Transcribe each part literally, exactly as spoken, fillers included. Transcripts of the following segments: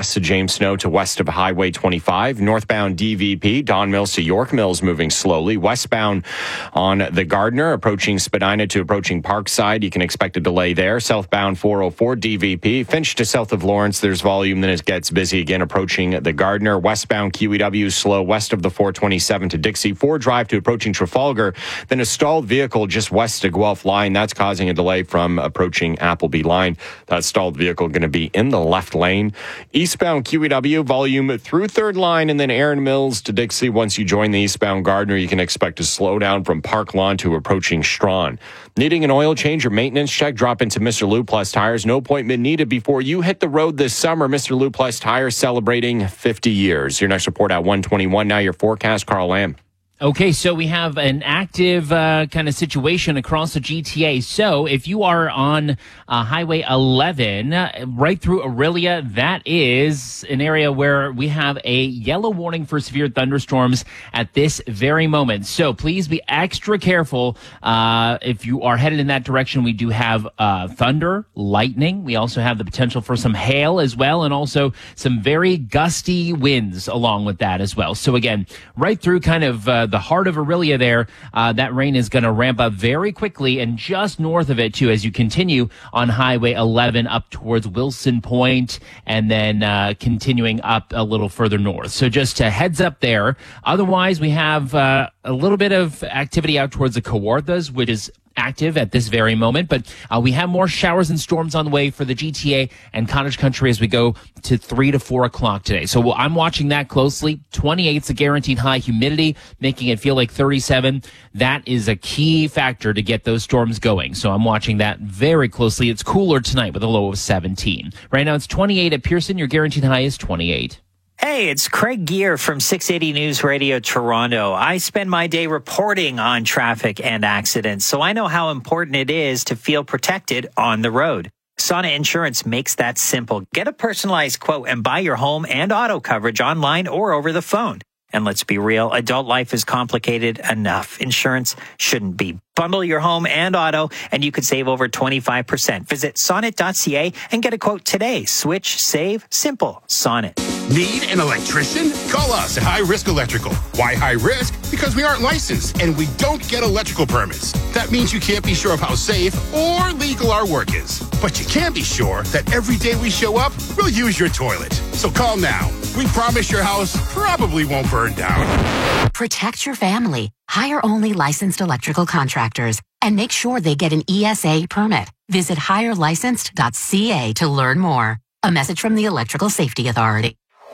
past James Snow to west of Highway twenty-five. Northbound D V P, Don Mills to York Mills moving slowly. Westbound on the Gardner, approaching Spadina to approaching Parkside. You can expect a delay there. Southbound four oh four D V P. Finch to south of Lawrence, there's volume, then it gets busy again approaching the Gardner. Westbound Q E W slow west of the four twenty-seven to Dixie. four Drive to approaching Trafalgar. Then a stalled vehicle just west of Guelph Line. That's causing a delay from approaching Appleby Line. That stalled vehicle going to be in the left lane. Eastbound Q E W volume through third line and then Erin Mills to Dixie. Once you join the eastbound Gardner, you can expect a slowdown from Park Lawn to approaching Strawn. Needing an oil change or maintenance check? Drop into Mister Lou Plus Tires. No appointment needed before you hit the road this summer. Mister Lou Plus Tires celebrating fifty years. Your next report at one twenty-one. Now your forecast, Carl Lamb. Okay, so we have an active uh, kind of situation across the G T A. So if you are on uh, Highway eleven, uh, right through Aurelia, that is an area where we have a yellow warning for severe thunderstorms at this very moment. So please be extra careful uh, if you are headed in that direction. We do have uh, thunder, lightning. We also have the potential for some hail as well, and also some very gusty winds along with that as well. So again, right through kind of uh, the heart of Aurelia there, uh, that rain is going to ramp up very quickly, and just north of it too as you continue on Highway eleven up towards Wilson Point, and then uh, continuing up a little further north. So just a heads up there. Otherwise, we have uh, a little bit of activity out towards the Kawarthas, which is active at this very moment, but uh, we have more showers and storms on the way for the G T A and Cottage Country as we go to three to four o'clock today. So well, I'm watching that closely. twenty-eight is a guaranteed high humidity, making it feel like thirty-seven. That is a key factor to get those storms going. So I'm watching that very closely. It's cooler tonight with a low of seventeen. Right now it's twenty-eight at Pearson. Your guaranteed high is twenty-eight. Hey, it's Craig Gear from six eighty News Radio Toronto. I spend my day reporting on traffic and accidents, so I know how important it is to feel protected on the road. Sonnet Insurance makes that simple. Get a personalized quote and buy your home and auto coverage online or over the phone. And let's be real, adult life is complicated enough. Insurance shouldn't be. Bundle your home and auto, and you could save over twenty-five percent. Visit sonnet dot c a and get a quote today. Switch, save, simple. Sonnet. Need an electrician? Call us at High Risk Electrical. Why high risk? Because we aren't licensed and we don't get electrical permits. That means you can't be sure of how safe or legal our work is. But you can be sure that every day we show up, we'll use your toilet. So call now. We promise your house probably won't burn down. Protect your family. Hire only licensed electrical contractors and make sure they get an E S A permit. Visit hire licensed dot c a to learn more. A message from the Electrical Safety Authority.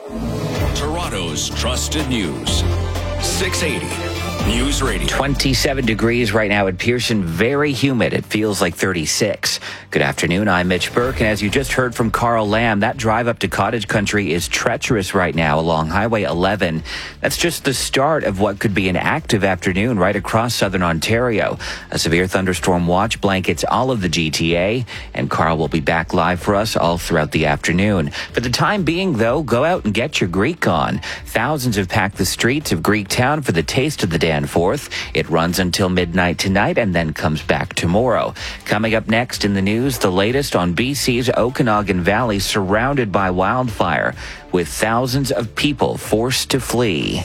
Toronto's trusted news. six eighty News Radio. twenty-seven degrees right now at Pearson. Very humid. It feels like thirty-six. Good afternoon. I'm Mitch Burke. And as you just heard from Carl Lamb, that drive up to Cottage Country is treacherous right now along Highway eleven. That's just the start of what could be an active afternoon right across southern Ontario. A severe thunderstorm watch blankets all of the G T A. And Carl will be back live for us all throughout the afternoon. For the time being, though, go out and get your Greek on. Thousands have packed the streets of Greektown for the Taste of the Danforth. It runs until midnight tonight and then comes back tomorrow. Coming up next in the news, the latest on B C's Okanagan Valley surrounded by wildfire, with thousands of people forced to flee.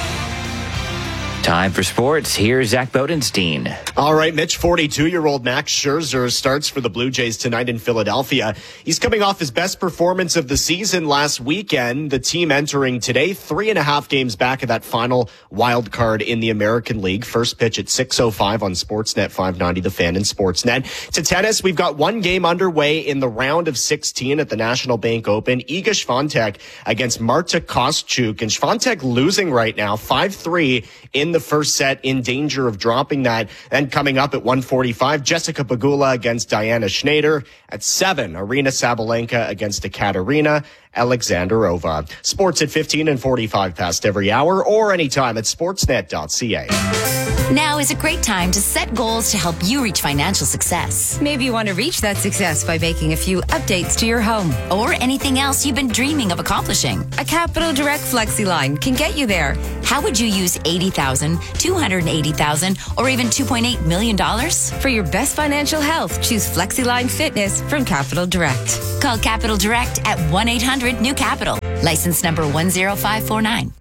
Time for sports. Here's Zach Bodenstein. All right, Mitch, forty-two-year-old Max Scherzer starts for the Blue Jays tonight in Philadelphia. He's coming off his best performance of the season last weekend. The team entering today, three and a half games back of that final wild card in the American League. First pitch at six oh five on Sportsnet five ninety, The Fan and Sportsnet. To tennis, we've got one game underway in the round of sixteen at the National Bank Open. Iga Swiatek against Marta Kostyuk. And Swiatek losing right now, five three in the first set, in danger of dropping that. Then coming up at one forty-five, Jessica Pegula against Diana Schneider. At seven, Arina Sabalenka against Ekaterina Alexandrova. Sports at fifteen and forty-five past every hour, or anytime at sportsnet dot c a. Now is a great time to set goals to help you reach financial success. Maybe you want to reach that success by making a few updates to your home. Or anything else you've been dreaming of accomplishing. A Capital Direct FlexiLine can get you there. How would you use eighty thousand dollars, two hundred eighty thousand dollars, or even two point eight million dollars? For your best financial health, choose FlexiLine Fitness from Capital Direct. Call Capital Direct at one eight hundred new capital. License number one zero five four nine.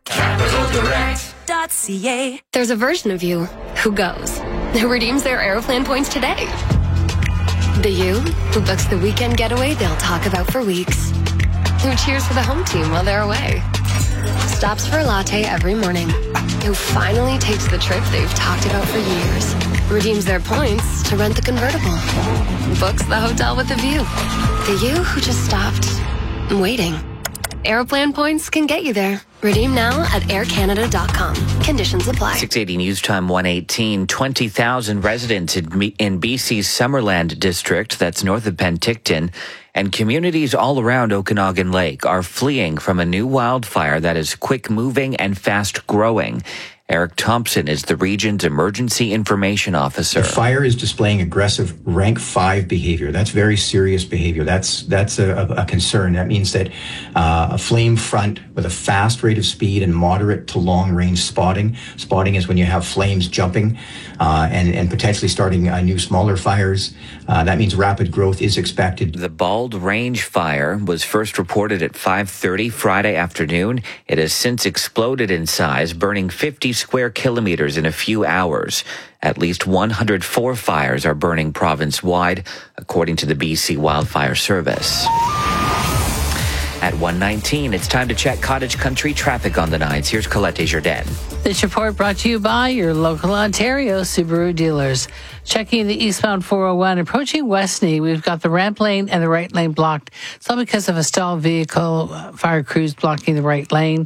CapitalDirect.ca. There's a version of you who goes, who redeems their Aeroplan points today. The you who books the weekend getaway they'll talk about for weeks. Who cheers for the home team while they're away. Stops for a latte every morning. Who finally takes the trip they've talked about for years. Redeems their points to rent the convertible. Books the hotel with a view. The you who just stopped waiting. Aeroplan points can get you there. Redeem now at air canada dot com. Conditions apply. six eighty News Time one eighteen. twenty thousand residents in, in B C's Summerland district, that's north of Penticton, and communities all around Okanagan Lake are fleeing from a new wildfire that is quick moving and fast growing. Eric Thompson is the region's emergency information officer. The fire is displaying aggressive rank five behavior. That's very serious behavior. That's that's a, a concern. That means that uh, a flame front with a fast rate of speed and moderate to long range spotting. Spotting is when you have flames jumping uh, and, and potentially starting uh, new smaller fires. Uh, that means rapid growth is expected. The Bald Range fire was first reported at five thirty Friday afternoon. It has since exploded in size, burning fifty square kilometers in a few hours. At least one hundred four fires are burning province-wide, according to the B C Wildfire Service. At one nineteen, it's time to check Cottage Country traffic on the nines. Here's Colette Desjardins. This report brought to you by your local Ontario Subaru dealers. Checking the eastbound four oh one, approaching Westney, we've got the ramp lane and the right lane blocked. It's all because of a stalled vehicle, fire crews blocking the right lane.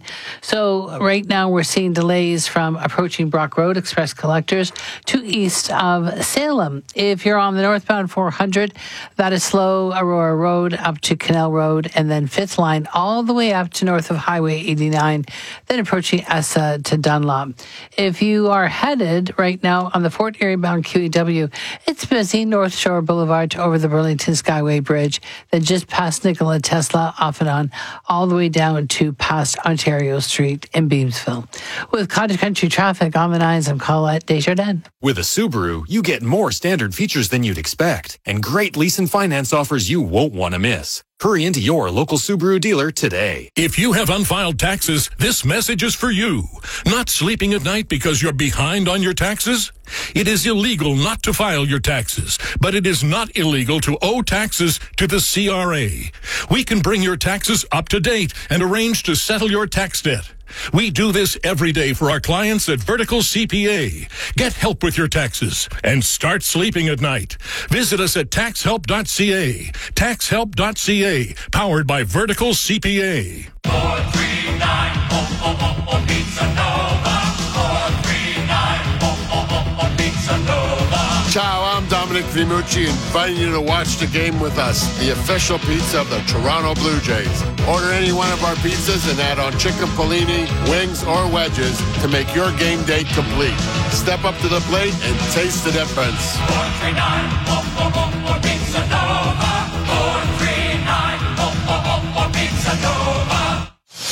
So right now we're seeing delays from approaching Brock Road Express Collectors to east of Salem. If you're on the northbound four hundred, that is slow, Aurora Road up to Canal Road, and then fifth line all the way up to north of Highway eighty-nine, then approaching Essa to Dunlop. If you are headed right now on the Fort Erie bound Q E W, it's busy North Shore Boulevard to over the Burlington Skyway Bridge, then just past Nikola Tesla off and on, all the way down to past Ontario Street in Beamsville. With Cottage Country traffic on the nines, I'm Colette Desjardins. With a Subaru, you get more standard features than you'd expect, and great lease and finance offers you won't want to miss. Hurry into your local Subaru dealer today. If you have unfiled taxes, this message is for you. Not sleeping at night because you're behind on your taxes? It is illegal not to file your taxes, but it is not illegal to owe taxes to the C R A. We can bring your taxes up to date and arrange to settle your tax debt. We do this every day for our clients at Vertical C P A. Get help with your taxes and start sleeping at night. Visit us at tax help dot c a. tax help dot c a, powered by Vertical C P A. four three nine, oh, oh, oh, oh, Pizza Nova. four three nine, oh, oh, oh, oh, Pizza Nova. Ciao, I'm Dominic Vimucci, inviting you to watch the game with us, the official pizza of the Toronto Blue Jays. Order any one of our pizzas and add on chicken polini, wings, or wedges to make your game day complete. Step up to the plate and taste the difference. four three nine, oh, oh, oh, oh, Pizza Nova. four three nine, oh, oh, oh, oh, Pizza Nova.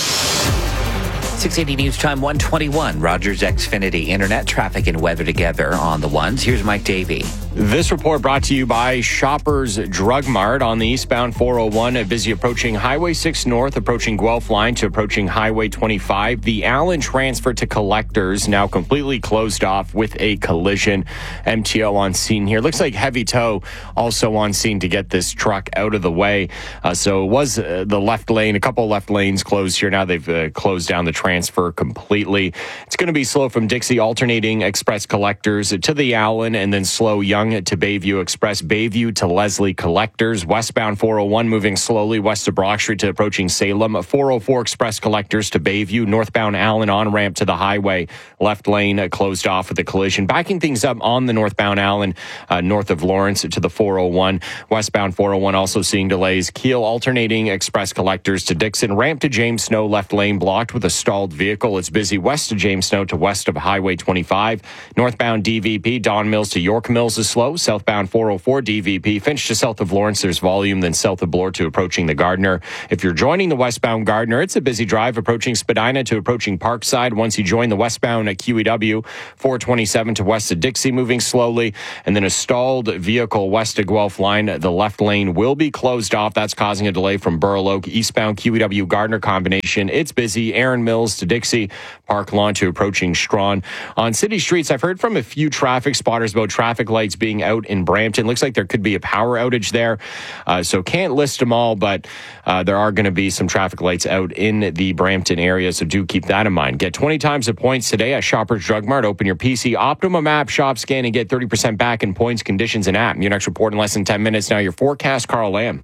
six eighty News Time one twenty-one. Rogers Xfinity Internet traffic and weather together on the ones. Here's Mike Davey. This report brought to you by Shoppers Drug Mart on the eastbound four oh one, busy approaching Highway six North, approaching Guelph Line to approaching Highway twenty-five. The Allen transfer to Collectors now completely closed off with a collision. M T O on scene here. Looks like Heavy Tow also on scene to get this truck out of the way. Uh, so it was uh, the left lane, a couple left lanes closed here. Now they've uh, closed down the transfer completely. It's going to be slow from Dixie, alternating Express Collectors to the Allen, and then slow Young to Bayview Express, Bayview to Leslie Collectors. Westbound four oh one moving slowly west of Brock Street to approaching Salem. four oh four Express Collectors to Bayview. Northbound Allen on-ramp to the highway. Left lane uh, closed off with a collision. Backing things up on the northbound Allen, uh, north of Lawrence to the four oh one. Westbound four oh one also seeing delays. Keel alternating Express Collectors to Dixon. Ramp to James Snow, left lane blocked with a stall stalled vehicle. It's busy west of James Snow to west of Highway twenty-five. Northbound D V P, Don Mills to York Mills is slow. Southbound four oh four D V P, Finch to south of Lawrence, there's volume. Then south of Bloor to approaching the Gardner. If you're joining the westbound Gardner, it's a busy drive approaching Spadina to approaching Parkside. Once you join the westbound at Q E W, four twenty-seven to west of Dixie moving slowly. And then a stalled vehicle west of Guelph line. The left lane will be closed off. That's causing a delay from Burl Oak. Eastbound Q E W Gardner combination. It's busy. Aaron Mills to Dixie. Park Lawn to approaching Strawn. On city streets, I've heard from a few traffic spotters about traffic lights being out in Brampton. Looks like there could be a power outage there. Uh, so can't list them all, but uh, there are going to be some traffic lights out in the Brampton area. So do keep that in mind. Get twenty times the points today at Shoppers Drug Mart. Open your P C Optimum app, shop, scan, and get thirty percent back in points, conditions, and app. Your next report in less than ten minutes. Now your forecast, Carl Lamb.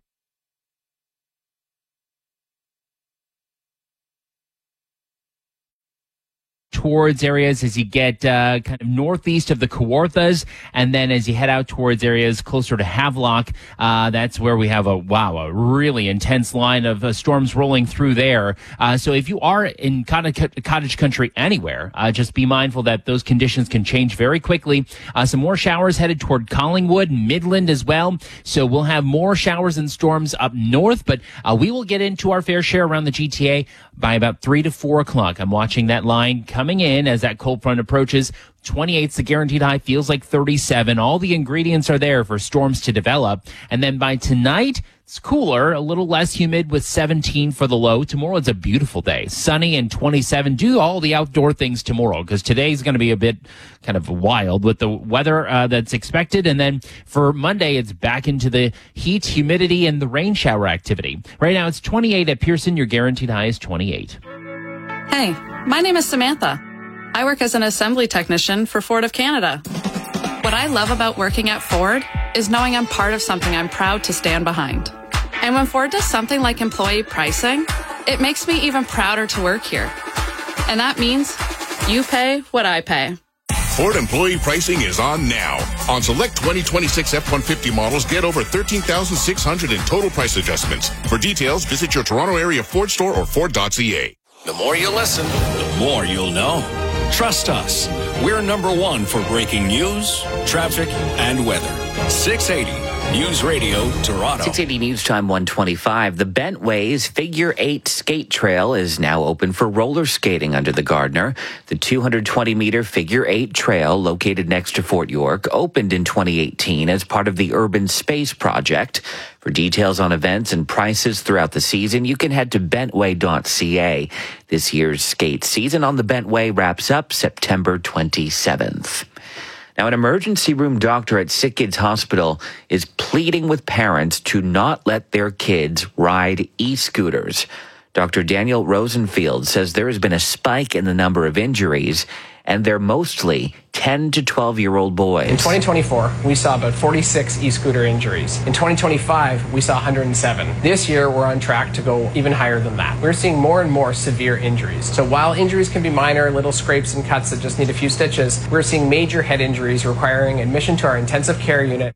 Towards areas as you get uh, kind of northeast of the Kawarthas, and then as you head out towards areas closer to Havelock, uh, that's where we have a, wow, a really intense line of uh, storms rolling through there. Uh, so if you are in cottage, cottage country anywhere, uh, just be mindful that those conditions can change very quickly. Uh, some more showers headed toward Collingwood, Midland as well. So we'll have more showers and storms up north, but uh, we will get into our fair share around the G T A by about three to four o'clock. I'm watching that line coming in as that cold front approaches. twenty-eight's the guaranteed high, feels like thirty-seven. All the ingredients are there for storms to develop. And then by tonight, it's cooler, a little less humid with seventeen for the low. Tomorrow it's a beautiful day, sunny and twenty-seven. Do all the outdoor things tomorrow because today's going to be a bit kind of wild with the weather uh, that's expected. And then for Monday, it's back into the heat, humidity, and the rain shower activity. Right now it's twenty-eight at Pearson. Your guaranteed high is twenty-eight. Hey, my name is Samantha. I work as an assembly technician for Ford of Canada. What I love about working at Ford is knowing I'm part of something I'm proud to stand behind. And when Ford does something like employee pricing, it makes me even prouder to work here. And that means you pay what I pay. Ford employee pricing is on now. On select twenty twenty-six F one fifty models, get over thirteen thousand six hundred in total price adjustments. For details, visit your Toronto area Ford store or Ford dot C A. The more you listen, the more you'll know. Trust us. We're number one for breaking news, traffic, and weather. six eighty News Radio Toronto. six eighty News Time one twenty-five. The Bentways Figure Eight Skate Trail is now open for roller skating under the Gardner. The two hundred twenty meter Figure Eight Trail, located next to Fort York, opened in twenty eighteen as part of the Urban Space Project. For details on events and prices throughout the season, you can head to bentway dot c a. This year's skate season on the Bentway wraps up September twenty-seventh. Now, an emergency room doctor at Sick Kids Hospital is pleading with parents to not let their kids ride e-scooters. Doctor Daniel Rosenfield says there has been a spike in the number of injuries, and they're mostly ten to twelve-year-old boys. In twenty twenty-four, we saw about forty-six e-scooter injuries. In twenty twenty-five, we saw one hundred seven. This year, we're on track to go even higher than that. We're seeing more and more severe injuries. So while injuries can be minor, little scrapes and cuts that just need a few stitches, we're seeing major head injuries requiring admission to our intensive care unit.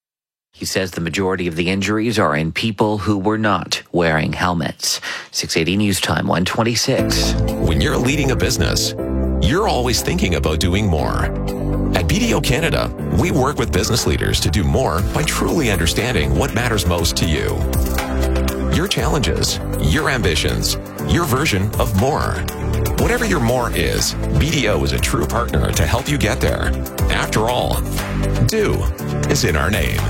He says the majority of the injuries are in people who were not wearing helmets. six eighty News Time one twenty-six. When you're leading a business, you're always thinking about doing more. At B D O Canada, we work with business leaders to do more by truly understanding what matters most to you. Your challenges, your ambitions, your version of more. Whatever your more is, B D O is a true partner to help you get there. After all, do is in our name.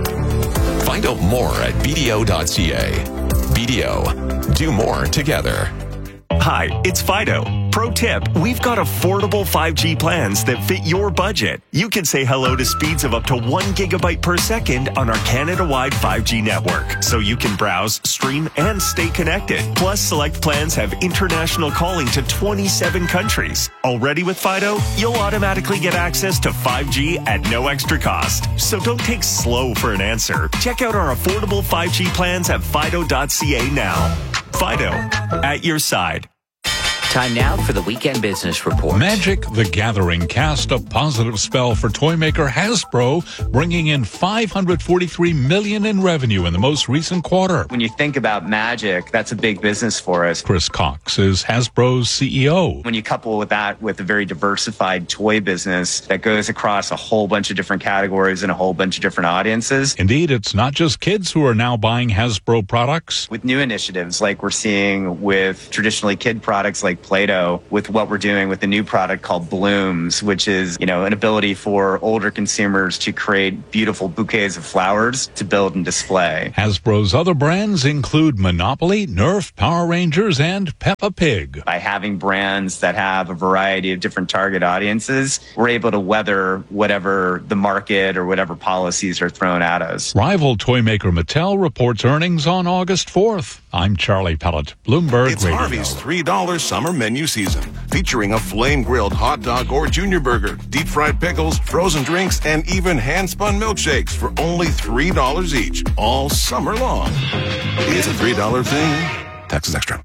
Find out more at b d o dot c a. B D O, do more together. Hi, it's Fido. Pro tip, we've got affordable five G plans that fit your budget. You can say hello to speeds of up to one gigabyte per second on our Canada-wide five G network, so you can browse, stream, and stay connected. Plus, select plans have international calling to twenty-seven countries. Already with Fido, you'll automatically get access to five G at no extra cost. So don't take slow for an answer. Check out our affordable five G plans at fido dot c a now. Fido, at your side. Time now for the Weekend Business Report. Magic the Gathering cast a positive spell for toy maker Hasbro, bringing in five hundred forty-three million dollars in revenue in the most recent quarter. When you think about Magic, that's a big business for us. Chris Cox is Hasbro's C E O. When you couple with that with a very diversified toy business that goes across a whole bunch of different categories and a whole bunch of different audiences. Indeed, it's not just kids who are now buying Hasbro products. With new initiatives like we're seeing with traditionally kid products like Play-Doh, with what we're doing with the new product called Blooms, which is, you know, an ability for older consumers to create beautiful bouquets of flowers to build and display. Hasbro's other brands include Monopoly, Nerf, Power Rangers, and Peppa Pig. By having brands that have a variety of different target audiences, we're able to weather whatever the market or whatever policies are thrown at us. Rival toy maker Mattel reports earnings on August fourth. I'm Charlie Pellet, Bloomberg It's Radio. Harvey's three dollar summer menu season, featuring a flame-grilled hot dog or junior burger, deep-fried pickles, frozen drinks, and even hand-spun milkshakes for only three dollars each, all summer long. It's a three dollar thing. Taxes extra.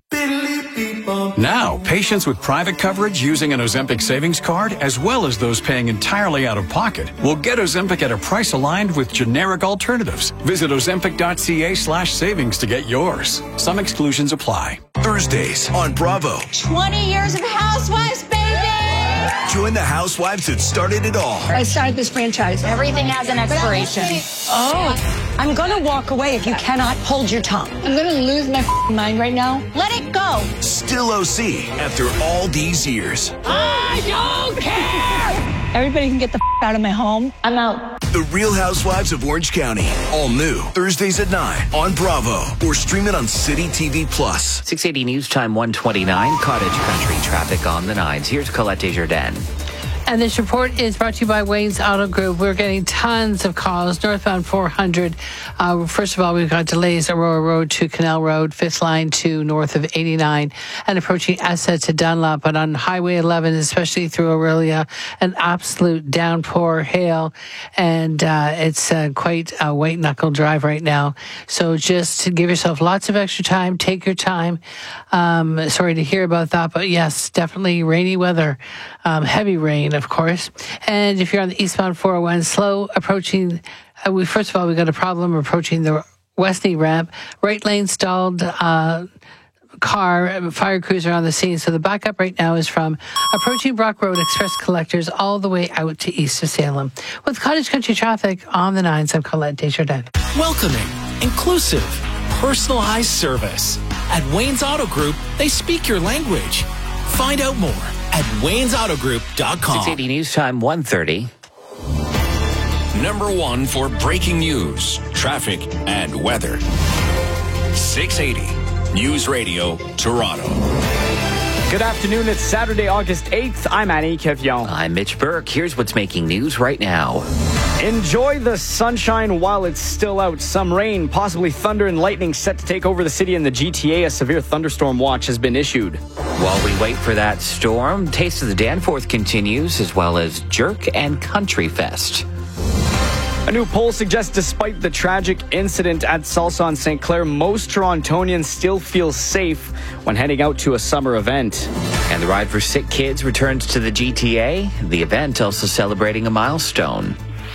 Now, patients with private coverage using an Ozempic savings card, as well as those paying entirely out of pocket, will get Ozempic at a price aligned with generic alternatives. Visit ozempic.ca slash savings to get yours. Some exclusions apply. Thursdays on Bravo. twenty years of Housewives, baby! Join the housewives that started it all. I started this franchise. Everything has an expiration. Oh, I'm going to walk away if you cannot hold your tongue. I'm going to lose my mind right now. Let it go. Still O C after all these years. I don't care! Everybody can get the out of my home. I'm out. The Real Housewives of Orange County. All new. Thursdays at nine on Bravo. Or stream it on City T V Plus. six eighty News Time one twenty-nine. Cottage Country traffic on the nines. Here's Colette Desjardins. And this report is brought to you by Wayne's Auto Group. We're getting tons of calls. Northbound four hundred. Uh, first of all, we've got delays Aurora Road to Canal Road, fifth line to north of eighty-nine, and approaching Essex to Dunlop. But on Highway eleven, especially through Aurelia, an absolute downpour, hail, and uh, it's uh, quite a white-knuckle drive right now. So just give yourself lots of extra time. Take your time. Um, sorry to hear about that, but yes, definitely rainy weather, um, heavy rain, of course. And if you're on the eastbound four oh one, slow approaching, uh, we first of all, we got a problem approaching the Westney ramp. Right lane stalled, uh, car, fire crews are on the scene. So the backup right now is from approaching Brock Road Express Collectors all the way out to east of Salem. With Cottage Country traffic on the nines, I'm Colette Desjardins. Welcoming, inclusive, personalized service. At Wayne's Auto Group, they speak your language. Find out more at waynes auto group dot com. six eighty News Time one thirty. Number one for breaking news, traffic, and weather. six eighty News Radio, Toronto. Good afternoon. It's Saturday, August eighth. I'm Annie Kevion. I'm Mitch Burke. Here's what's making news right now. Enjoy the sunshine while it's still out. Some rain, possibly thunder and lightning set to take over the city and the G T A. A severe thunderstorm watch has been issued. While we wait for that storm, Taste of the Danforth continues, as well as Jerk and Country Fest. A new poll suggests despite the tragic incident at Salsa on Saint Clair, most Torontonians still feel safe when heading out to a summer event. And the Ride for Sick Kids returns to the G T A, the event also celebrating a milestone.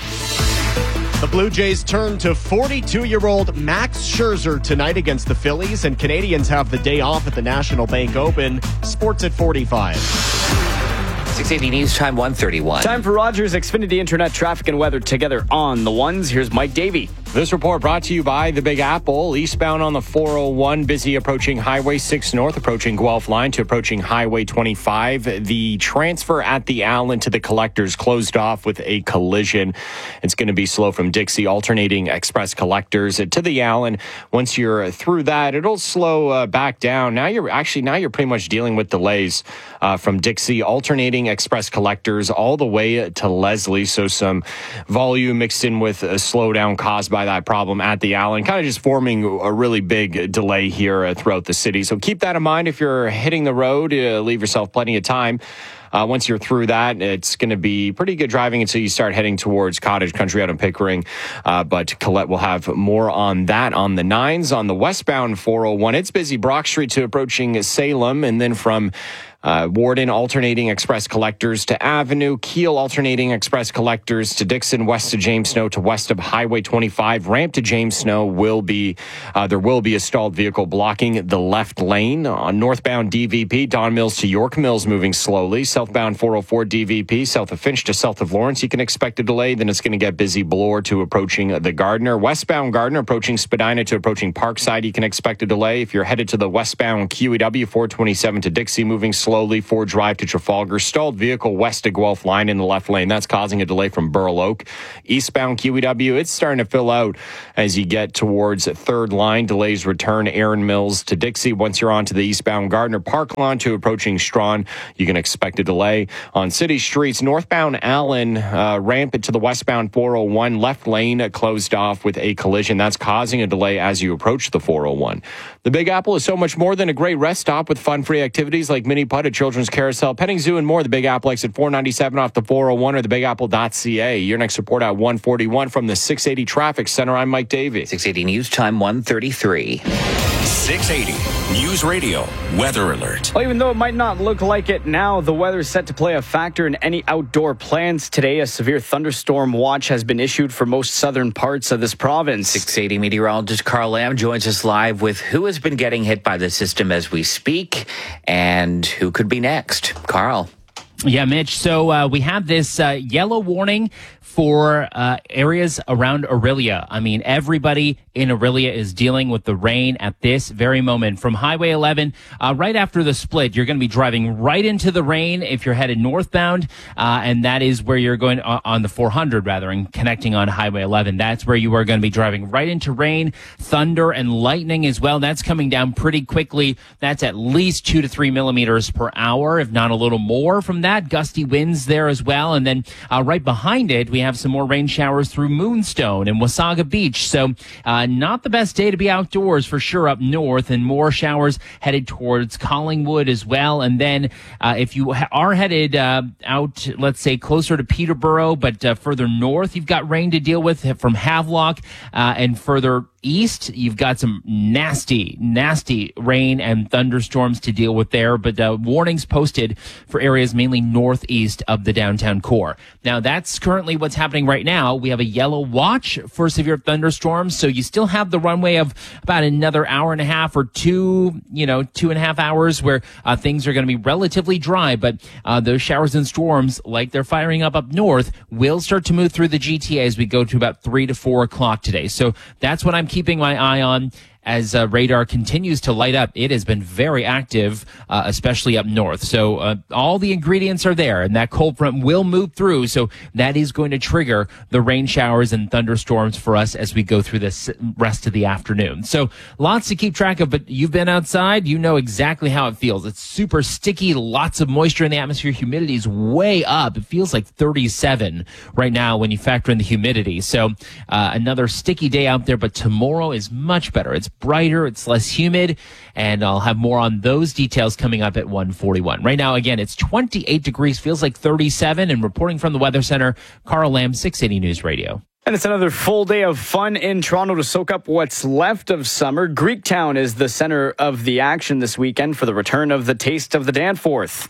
The Blue Jays turn to forty-two-year-old Max Scherzer tonight against the Phillies, and Canadians have the day off at the National Bank Open. Sports at forty-five. six eighty News Time one thirty-one. Time for Rogers Xfinity Internet traffic and weather together on the ones. Here's Mike Davey. This report brought to you by the Big Apple. Eastbound on the four oh one, busy approaching Highway six North, approaching Guelph Line to approaching Highway twenty-five. The transfer at the Allen to the Collectors closed off with a collision. It's going to be slow from Dixie, alternating Express Collectors to the Allen. Once you're through that, it'll slow uh, back down. Now you're actually, now you're pretty much dealing with delays uh, from Dixie, alternating Express Collectors all the way to Leslie. So some volume mixed in with a slowdown caused by that problem at the Allen, kind of just forming a really big delay here uh, throughout the city. So keep that in mind if you're hitting the road. Uh, leave yourself plenty of time. Uh, once you're through that, it's going to be pretty good driving until you start heading towards Cottage Country out in Pickering. Uh, but Colette will have more on that on the nines. On the westbound four oh one, it's busy Brock Street to approaching Salem, and then from Uh, Warden alternating express collectors to Avenue. Keel alternating express collectors to Dixon, west to James Snow to west of Highway twenty-five. Ramp to James Snow will be, uh, there will be a stalled vehicle blocking the left lane. On northbound D V P, Don Mills to York Mills moving slowly. Southbound four oh four D V P, south of Finch to south of Lawrence, you can expect a delay. Then it's going to get busy Bloor to approaching the Gardner. Westbound Gardner approaching Spadina to approaching Parkside, you can expect a delay. If you're headed to the westbound Q E W, four twenty-seven to Dixie moving slowly. Ford Drive to Trafalgar. Stalled vehicle west to Guelph line in the left lane. That's causing a delay from Burl Oak. Eastbound Q E W, it's starting to fill out as you get towards third line. Delays return Aaron Mills to Dixie. Once you're on to the eastbound Gardner Park line to approaching Strawn, you can expect a delay. On city streets, northbound Allen, uh, ramp it to the westbound four oh one. Left lane closed off with a collision. That's causing a delay as you approach the four oh one. The Big Apple is so much more than a great rest stop with fun-free activities like mini putt, a children's carousel, petting zoo, and more. The Big Apple exit four ninety-seven off the four oh one or the big apple dot c a. Your next report at one forty-one from the six eighty Traffic Center. I'm Mike Davey. six eighty News Time, one thirty-three. six eighty News Radio Weather Alert. Well, even though it might not look like it now, the weather is set to play a factor in any outdoor plans today. A severe thunderstorm watch has been issued for most southern parts of this province. six eighty meteorologist Carl Lamb joins us live with who has been getting hit by the system as we speak and who could be next. Carl. Yeah, Mitch. So uh, we have this uh, yellow warning for uh, areas around Orillia. I mean, everybody in Orillia is dealing with the rain at this very moment. From Highway eleven, uh, right after the split, you're going to be driving right into the rain if you're headed northbound, uh, and that is where you're going uh, on the four hundred, rather, and connecting on Highway eleven. That's where you are going to be driving right into rain, thunder, and lightning as well. That's coming down pretty quickly. That's at least two to three millimeters per hour, if not a little more from that. Gusty winds there as well. And then uh, right behind it, we have some more rain showers through Moonstone and Wasaga Beach. So uh, not the best day to be outdoors for sure up north, and more showers headed towards Collingwood as well. And then uh, if you ha- are headed uh, out, let's say closer to Peterborough, but uh, further north, you've got rain to deal with from Havelock uh, and further east, you've got some nasty, nasty rain and thunderstorms to deal with there, but uh, warnings posted for areas mainly northeast of the downtown core. Now, that's currently what's happening right now. We have a yellow watch for severe thunderstorms, so you still have the runway of about another hour and a half or two, you know, two and a half hours where uh, things are going to be relatively dry, but uh, those showers and storms, like they're firing up up north, will start to move through the G T A as we go to about three to four o'clock today. So that's what I'm keeping my eye on as uh, radar continues to light up. It has been very active, uh, especially up north. So uh, all the ingredients are there, and that cold front will move through. So that is going to trigger the rain showers and thunderstorms for us as we go through this rest of the afternoon. So lots to keep track of, but you've been outside. You know exactly how it feels. It's super sticky, lots of moisture in the atmosphere. Humidity is way up. It feels like thirty-seven right now when you factor in the humidity. So uh, another sticky day out there, but tomorrow is much better. It's brighter, it's less humid, and I'll have more on those details coming up at one forty-one. Right now, again, it's twenty-eight degrees, feels like thirty-seven, and reporting from the Weather Center, Carl Lamb, six eighty News Radio. And it's another full day of fun in Toronto to soak up what's left of summer. Greektown is the center of the action this weekend for the return of the Taste of the Danforth.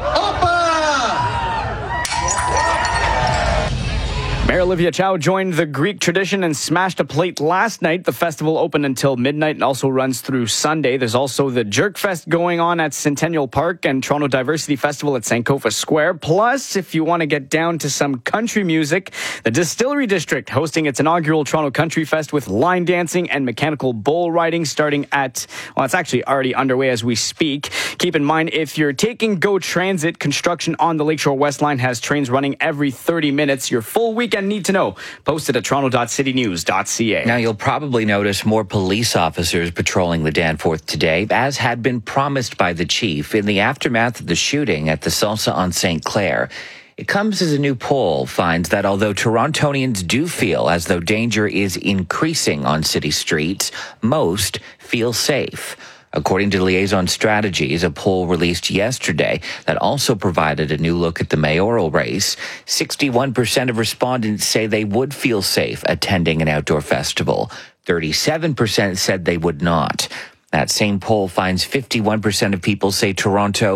Mayor Olivia Chow joined the Greek tradition and smashed a plate last night. The festival opened until midnight and also runs through Sunday. There's also the Jerk Fest going on at Centennial Park and Toronto Diversity Festival at Sankofa Square. Plus, if you want to get down to some country music, the Distillery District hosting its inaugural Toronto Country Fest with line dancing and mechanical bull riding starting at, well, it's actually already underway as we speak. Keep in mind, if you're taking GO Transit, construction on the Lakeshore West Line has trains running every thirty minutes. Your full weekend need to know, posted at toronto dot city news dot c a. Now, you'll probably notice more police officers patrolling the Danforth today, as had been promised by the chief in the aftermath of the shooting at the Salsa on Saint Clair. It comes as a new poll finds that although Torontonians do feel as though danger is increasing on city streets, most feel safe. According to Liaison Strategies, a poll released yesterday that also provided a new look at the mayoral race, sixty-one percent of respondents say they would feel safe attending an outdoor festival. thirty-seven percent said they would not. That same poll finds fifty-one percent of people say Toronto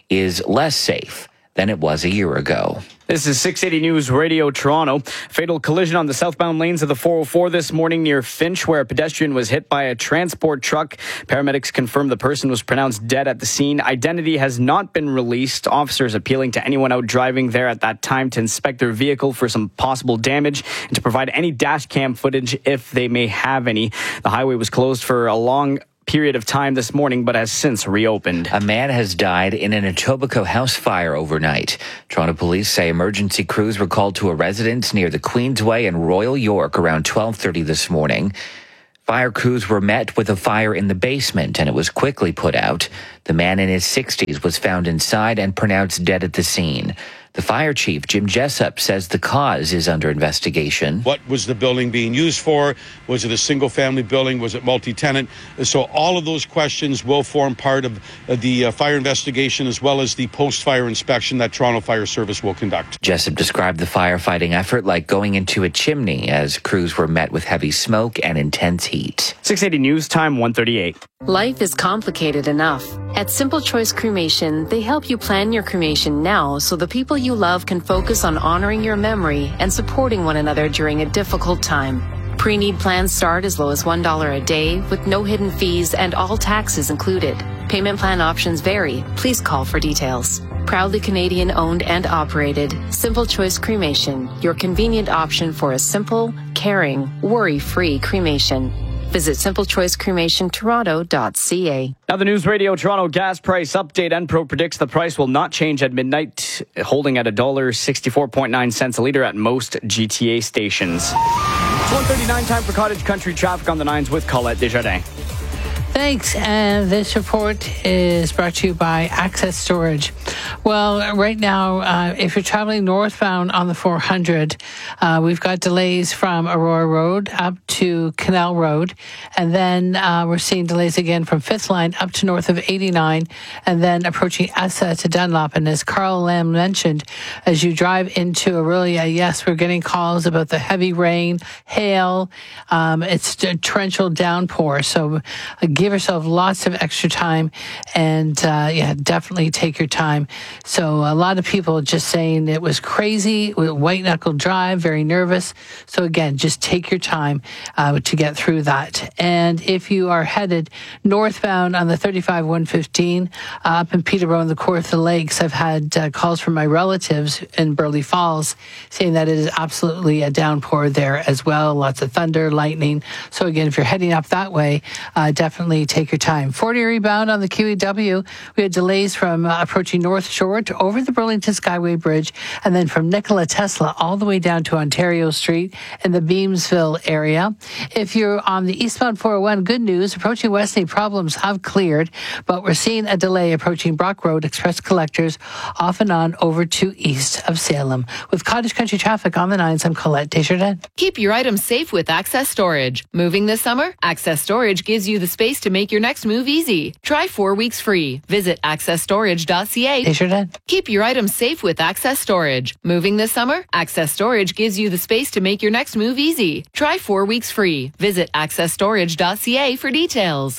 is less safe than it was a year ago. This is six eighty News Radio Toronto. Fatal collision on the southbound lanes of the four oh four this morning near Finch, where a pedestrian was hit by a transport truck. Paramedics confirmed the person was pronounced dead at the scene. Identity has not been released. Officers appealing to anyone out driving there at that time to inspect their vehicle for some possible damage and to provide any dash cam footage if they may have any. The highway was closed for a long period of time this morning, but has since reopened. A man has died in an Etobicoke house fire overnight. Toronto police say emergency crews were called to a residence near the Queensway and Royal York around twelve thirty this morning. Fire crews were met with a fire in the basement, and it was quickly put out. The man in his sixties was found inside and pronounced dead at the scene. The fire chief, Jim Jessup, says the cause is under investigation. What was the building being used for? Was it a single-family building? Was it multi-tenant? So all of those questions will form part of the uh, fire investigation as well as the post-fire inspection that Toronto Fire Service will conduct. Jessup described the firefighting effort like going into a chimney as crews were met with heavy smoke and intense heat. six eighty News Time, one thirty-eight. Life is complicated enough. At Simple Choice Cremation, they help you plan your cremation now so the people you love can focus on honoring your memory and supporting one another during a difficult time. Pre-need plans start as low as one dollar a day with no hidden fees and all taxes included. Payment plan options vary. Please call for details. Proudly Canadian owned and operated, Simple Choice Cremation, your convenient option for a simple, caring, worry-free cremation. Visit simple choice cremation toronto dot c a. Now the News Radio Toronto gas price update. Enpro predicts the price will not change at midnight, holding at one dollar sixty-four point nine cents a litre at most G T A stations. It's one thirty-nine, time for Cottage Country traffic on the nines with Colette Desjardins. Thanks. And this report is brought to you by Access Storage. Well, right now, uh, if you're traveling northbound on the four hundred, uh, we've got delays from Aurora Road up to Canal Road. And then uh, we're seeing delays again from Fifth Line up to north of eighty-nine and then approaching Essa to Dunlop. And as Carl Lamb mentioned, as you drive into Aurelia, yes, we're getting calls about the heavy rain, hail. Um, it's a torrential downpour. So again, give yourself lots of extra time and uh, yeah, definitely take your time. So a lot of people just saying it was crazy, white knuckle drive, very nervous. So again, just take your time uh, to get through that. And if you are headed northbound on the thirty-five one fifteen uh, up in Peterborough and the Kawartha Lakes, I've had uh, calls from my relatives in Burleigh Falls saying that it is absolutely a downpour there as well. Lots of thunder, lightning. So again, if you're heading up that way, uh, definitely take your time. forty rebound on the Q E W. We had delays from uh, approaching North Shore to over the Burlington Skyway Bridge, and then from Nikola Tesla all the way down to Ontario Street in the Beamsville area. If you're on the eastbound four oh one, good news. Approaching Westney, problems have cleared, but we're seeing a delay approaching Brock Road, Express Collectors, off and on over to east of Salem. With Cottage Country traffic on the nines, I'm Colette Desjardins. Keep your items safe with Access Storage. Moving this summer? Access Storage gives you the space to make your next move easy. Try four weeks free. Visit access storage dot c a. Keep your items safe with Access Storage. Moving this summer? Access Storage gives you the space to make your next move easy. Try four weeks free. Visit access storage dot c a for details.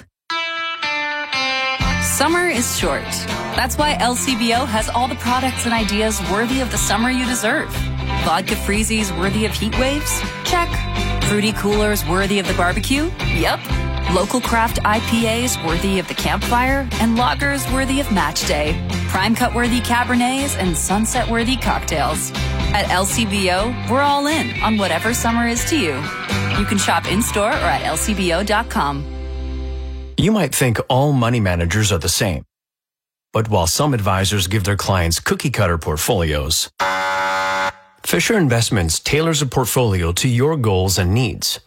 Summer is short. That's why L C B O has all the products and ideas worthy of the summer you deserve. Vodka freezies worthy of heat waves? Check. Fruity coolers worthy of the barbecue? Yep. Local craft I P As worthy of the campfire, and lagers worthy of match day. Prime cut worthy Cabernets and sunset worthy cocktails. At L C B O, we're all in on whatever summer is to you. You can shop in-store or at L C B O dot com. You might think all money managers are the same. But while some advisors give their clients cookie-cutter portfolios, Fisher Investments tailors a portfolio to your goals and needs.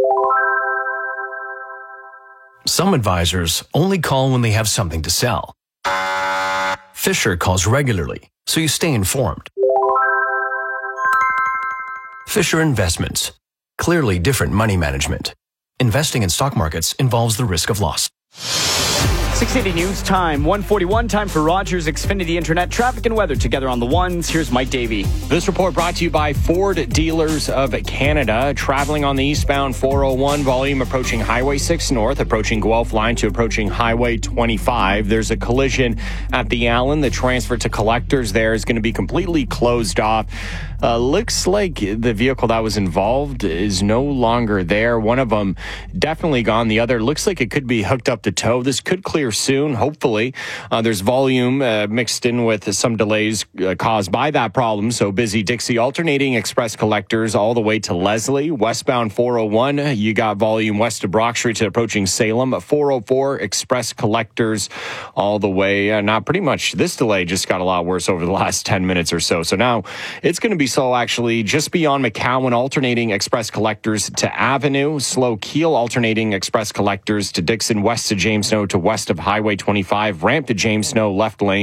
Some advisors only call when they have something to sell. Fisher calls regularly, so you stay informed. Fisher Investments. Clearly different money management. Investing in stock markets involves the risk of loss. six eighty News Time, one forty-one, time for Rogers Xfinity Internet traffic and weather together on the ones. Here's Mike Davey. This report brought to you by Ford Dealers of Canada. Traveling on the eastbound four oh one, volume approaching Highway six North, approaching Guelph Line to approaching Highway twenty-five. There's a collision at the Allen. The transfer to collectors there is going to be completely closed off. Uh, looks like the vehicle that was involved is no longer there. One of them definitely gone. The other looks like it could be hooked up to tow. This could clear soon, hopefully. Uh, there's volume uh, mixed in with some delays uh, caused by that problem. So busy Dixie alternating express collectors all the way to Leslie. Westbound four oh one, you got volume west of Brock Street to approaching Salem. four oh four express collectors all the way. Uh, now, pretty much this delay just got a lot worse over the last ten minutes or so. So now it's going to be so actually just beyond McCowan, alternating express collectors to Avenue. Slow Keel alternating express collectors to Dixon, west to James Snow to west of Highway twenty-five. Ramp to James Snow, left lane.